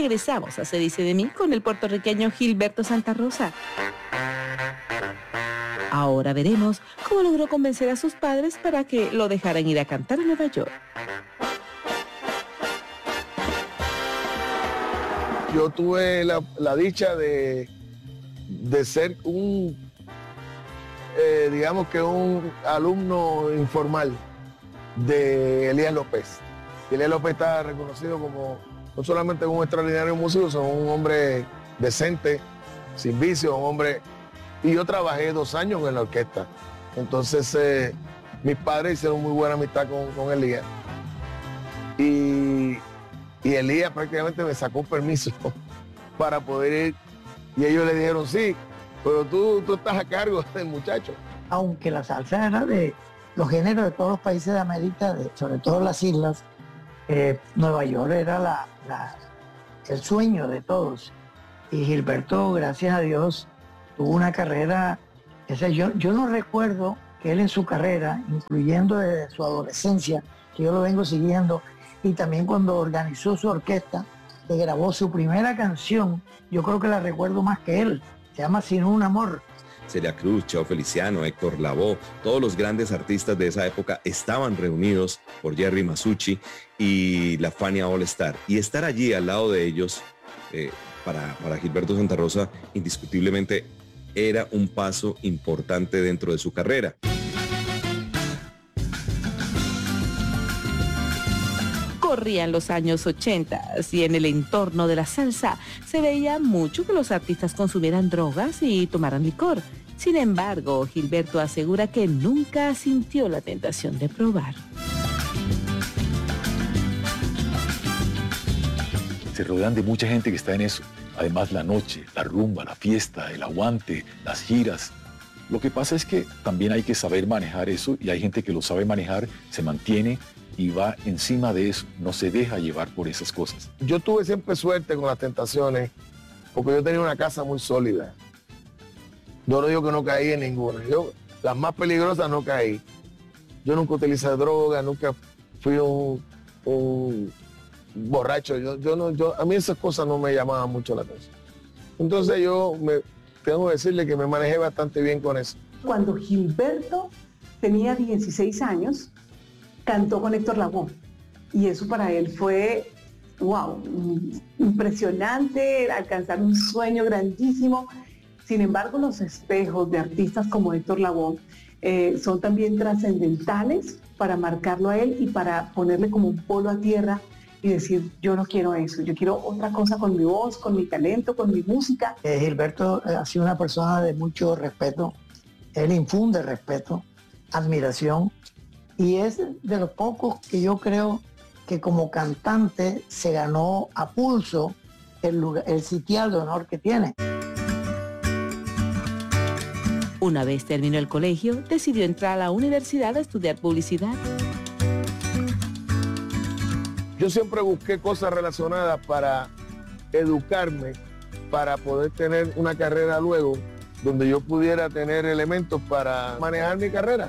Regresamos a Se dice de mí con el puertorriqueño Gilberto Santa Rosa. Ahora veremos cómo logró convencer a sus padres para que lo dejaran ir a cantar a Nueva York. Yo tuve la dicha de ser digamos que un alumno informal de Elías López. Elías López está reconocido como no solamente un extraordinario músico, sino un hombre decente, sin vicio, un hombre... Y yo trabajé 2 años en la orquesta. Entonces, mis padres hicieron muy buena amistad con Elías. Y Elías prácticamente me sacó un permiso para poder ir. Y ellos le dijeron, sí, pero tú estás a cargo del muchacho. Aunque la salsa era de los géneros de todos los países de América, sobre todo las islas, Nueva York era el sueño de todos. Y Gilberto, gracias a Dios, tuvo una carrera, yo no recuerdo que él en su carrera, incluyendo desde su adolescencia, que yo lo vengo siguiendo, y también cuando organizó su orquesta, que grabó su primera canción, yo creo que la recuerdo más que él, se llama Sin un amor. Celia Cruz, Cheo Feliciano, Héctor Lavoe, todos los grandes artistas de esa época estaban reunidos por Jerry Masucci y la Fania All Star. Y estar allí al lado de ellos, para Gilberto Santa Rosa, indiscutiblemente era un paso importante dentro de su carrera. Corrían los años 80 y en el entorno de la salsa se veía mucho que los artistas consumieran drogas y tomaran licor. Sin embargo, Gilberto asegura que nunca sintió la tentación de probar. Se rodean de mucha gente que está en eso. Además, la noche, la rumba, la fiesta, el aguante, las giras. Lo que pasa es que también hay que saber manejar eso y hay gente que lo sabe manejar, se mantiene y va encima de eso, no se deja llevar por esas cosas. Yo tuve siempre suerte con las tentaciones porque yo tenía una casa muy sólida. Yo no digo que no caí en ninguna. Las más peligrosas no caí. Yo nunca utilicé droga, nunca fui un borracho. A mí esas cosas no me llamaban mucho la atención. Entonces tengo que decirle que me manejé bastante bien con eso. Cuando Gilberto tenía 16 años, cantó con Héctor Lavoe. Y eso para él fue, wow, impresionante, alcanzar un sueño grandísimo. Sin embargo, los espejos de artistas como Héctor Lavoe son también trascendentales para marcarlo a él y para ponerle como un polo a tierra y decir, yo no quiero eso, yo quiero otra cosa con mi voz, con mi talento, con mi música. Gilberto ha sido una persona de mucho respeto, él infunde respeto, admiración, y es de los pocos que yo creo que como cantante se ganó a pulso el sitial de honor que tiene. Una vez terminó el colegio, decidió entrar a la universidad a estudiar publicidad. Yo siempre busqué cosas relacionadas para educarme, para poder tener una carrera luego, donde yo pudiera tener elementos para manejar mi carrera.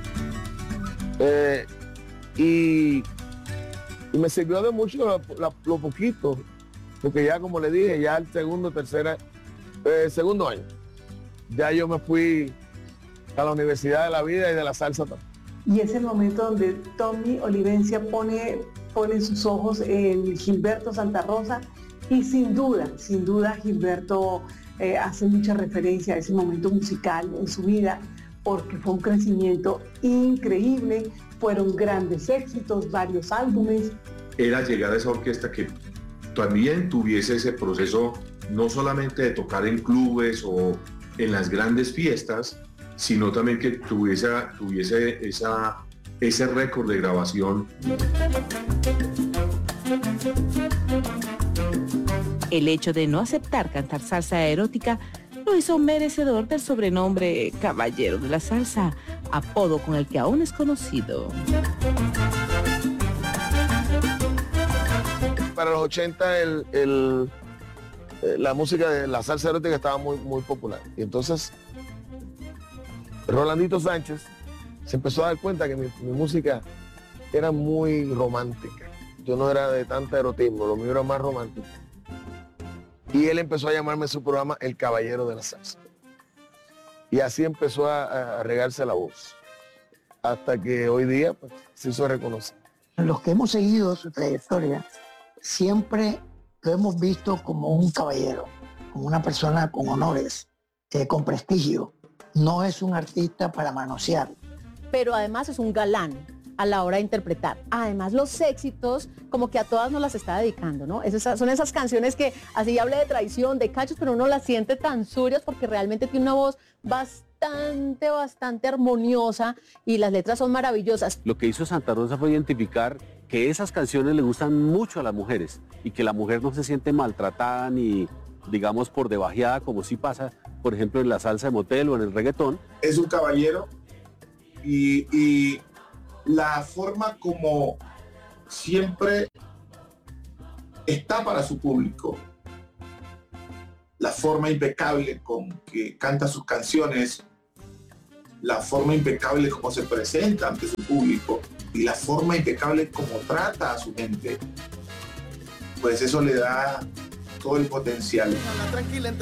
Y me sirvió de mucho lo poquito, porque ya como le dije, ya el segundo año, ya yo me fui a la Universidad de la Vida y de la Salsa también. Y es el momento donde Tommy Olivencia pone sus ojos en Gilberto Santa Rosa y sin duda Gilberto hace mucha referencia a ese momento musical en su vida porque fue un crecimiento increíble, fueron grandes éxitos, varios álbumes. Era llegar a esa orquesta que también tuviese ese proceso no solamente de tocar en clubes o en las grandes fiestas, sino también que tuviese ese récord de grabación. El hecho de no aceptar cantar salsa erótica lo hizo merecedor del sobrenombre Caballero de la Salsa, apodo con el que aún es conocido. Para los 80 la música de la salsa erótica estaba muy, muy popular. Y entonces Rolandito Sánchez se empezó a dar cuenta que mi música era muy romántica. Yo no era de tanto erotismo, lo mío era más romántico. Y él empezó a llamarme su programa El Caballero de la Salsa. Y así empezó a regarse la voz. Hasta que hoy día pues, se hizo reconocer. Los que hemos seguido su trayectoria, siempre lo hemos visto como un caballero, como una persona con honores, con prestigio. No es un artista para manosear. Pero además es un galán a la hora de interpretar. Además, los éxitos, como que a todas nos las está dedicando, ¿no? Son esas canciones que, así hablé de traición, de cachos, pero uno las siente tan surias porque realmente tiene una voz bastante armoniosa y las letras son maravillosas. Lo que hizo Santa Rosa fue identificar que esas canciones le gustan mucho a las mujeres y que la mujer no se siente maltratada ni, digamos, por debajeada, como sí pasa, por ejemplo, en la salsa de motel o en el reggaetón. Es un caballero y la forma como siempre está para su público, la forma impecable con que canta sus canciones, la forma impecable como se presenta ante su público y la forma impecable como trata a su gente, pues eso le da todo el potencial.